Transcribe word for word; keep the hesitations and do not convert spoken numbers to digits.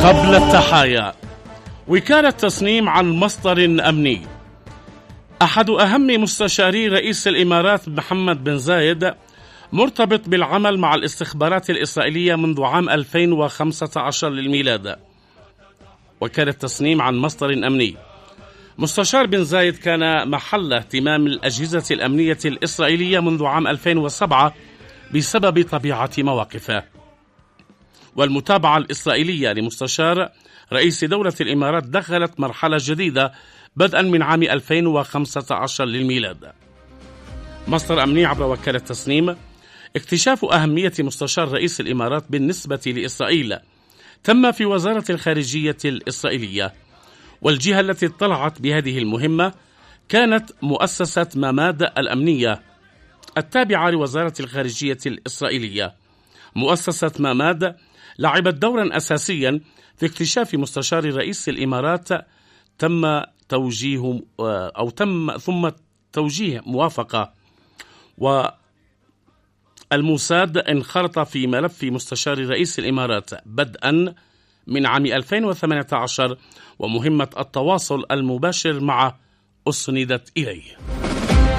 قبل التحايا. وكالة تصنيم عن مصدر أمني. أحد أهم مستشاري رئيس الإمارات محمد بن زايد مرتبط بالعمل مع الاستخبارات الإسرائيلية منذ عام ألفين وخمسة عشر للميلاد. وكالة تصنيم عن مصدر أمني. مستشار بن زايد كان محل اهتمام الأجهزة الأمنية الإسرائيلية منذ عام ألفين وسبعة بسبب طبيعة مواقفه. والمتابعة الإسرائيلية لمستشار رئيس دولة الإمارات دخلت مرحلة جديدة بدءا من عام ألفين وخمسة عشر للميلاد. مصدر أمني عبر وكالة تصنيم: اكتشاف أهمية مستشار رئيس الإمارات بالنسبة لإسرائيل تم في وزارة الخارجية الإسرائيلية، والجهة التي اطلعت بهذه المهمة كانت مؤسسة ماماد الأمنية التابعة لوزارة الخارجية الإسرائيلية. مؤسسة ماماد لعبت دورا أساسيا في اكتشاف مستشار رئيس الإمارات تم توجيه أو تم ثم توجيه موافقة، والموساد انخرط في ملف مستشار رئيس الإمارات بدءا من عام ألفين وثمانية عشر، ومهمة التواصل المباشر معه أسندت إليه.